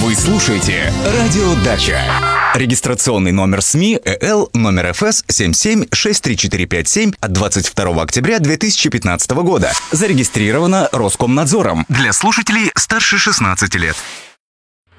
Вы слушаете «Радио Дача». Регистрационный номер СМИ ЭЛ номер ФС 776347 от 22 октября 2015 года. Зарегистрировано Роскомнадзором. Для слушателей старше 16 лет.